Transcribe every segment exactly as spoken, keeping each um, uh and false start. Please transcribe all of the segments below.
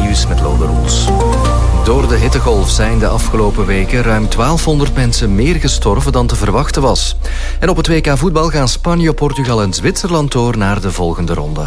Nieuws met Lode Roels. Door de hittegolf zijn de afgelopen weken ruim twaalfhonderd mensen meer gestorven dan te verwachten was. En op het W K voetbal gaan Spanje, Portugal en Zwitserland door naar de volgende ronde.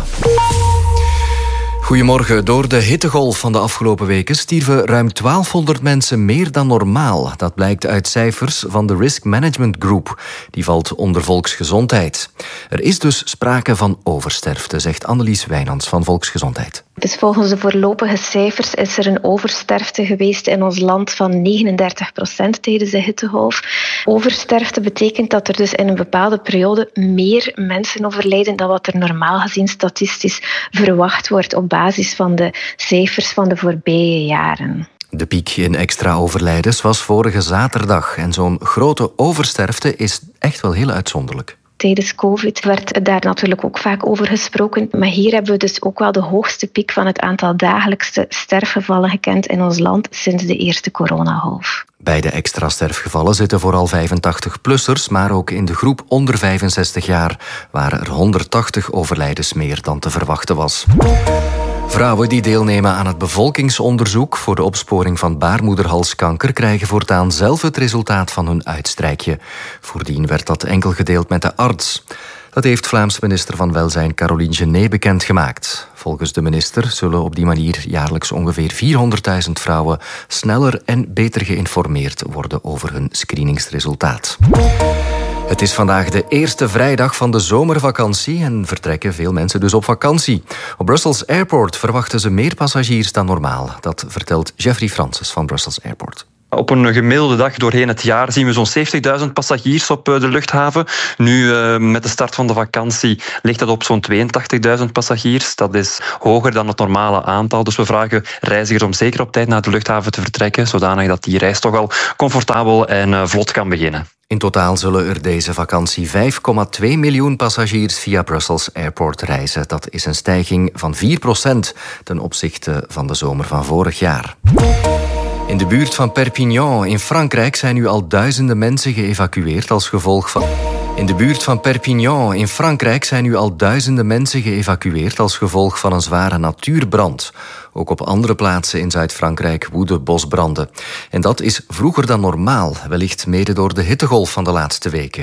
Goedemorgen. Door de hittegolf van de afgelopen weken stierven ruim twaalfhonderd mensen meer dan normaal. Dat blijkt uit cijfers van de Risk Management Group. Die valt onder volksgezondheid. Er is dus sprake van oversterfte, zegt Annelies Wijnands van Volksgezondheid. Dus volgens de voorlopige cijfers is er een oversterfte geweest in ons land van negenendertig procent tijdens de hittegolf. Oversterfte betekent dat er dus in een bepaalde periode meer mensen overlijden dan wat er normaal gezien statistisch verwacht wordt op basis van de cijfers van de voorbije jaren. De piek in extra overlijdens was vorige zaterdag en zo'n grote oversterfte is echt wel heel uitzonderlijk. Tijdens COVID werd daar natuurlijk ook vaak over gesproken. Maar hier hebben we dus ook wel de hoogste piek van het aantal dagelijkse sterfgevallen gekend in ons land sinds de eerste coronagolf. Bij de extra sterfgevallen zitten vooral vijfentachtig-plussers, maar ook in de groep onder vijfenzestig jaar waren er honderdtachtig overlijdens meer dan te verwachten was. Vrouwen die deelnemen aan het bevolkingsonderzoek voor de opsporing van baarmoederhalskanker krijgen voortaan zelf het resultaat van hun uitstrijkje. Voordien werd dat enkel gedeeld met de arts. Dat heeft Vlaams minister van Welzijn Caroline Genet bekendgemaakt. Volgens de minister zullen op die manier jaarlijks ongeveer vierhonderdduizend vrouwen sneller en beter geïnformeerd worden over hun screeningsresultaat. Het is vandaag de eerste vrijdag van de zomervakantie en vertrekken veel mensen dus op vakantie. Op Brussels Airport verwachten ze meer passagiers dan normaal. Dat vertelt Jeffrey Francis van Brussels Airport. Op een gemiddelde dag doorheen het jaar zien we zo'n zeventigduizend passagiers op de luchthaven. Nu, met de start van de vakantie, ligt dat op zo'n tweeëntachtigduizend passagiers. Dat is hoger dan het normale aantal. Dus we vragen reizigers om zeker op tijd naar de luchthaven te vertrekken, zodanig dat die reis toch al comfortabel en vlot kan beginnen. In totaal zullen er deze vakantie vijf komma twee miljoen passagiers via Brussels Airport reizen. Dat is een stijging van vier procent ten opzichte van de zomer van vorig jaar. In de buurt van Perpignan in Frankrijk zijn nu al duizenden mensen geëvacueerd als gevolg van... In de buurt van Perpignan in Frankrijk zijn nu al duizenden mensen geëvacueerd als gevolg van een zware natuurbrand. Ook op andere plaatsen in Zuid-Frankrijk woeden bosbranden. En dat is vroeger dan normaal, wellicht mede door de hittegolf van de laatste weken.